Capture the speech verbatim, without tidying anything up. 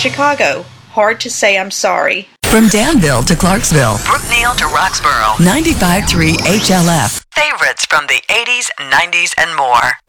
Chicago, hard to say I'm sorry. From Danville to Clarksville, Brookneal to Roxborough, ninety-five point three H L F. favorites from the eighties, nineties, and more.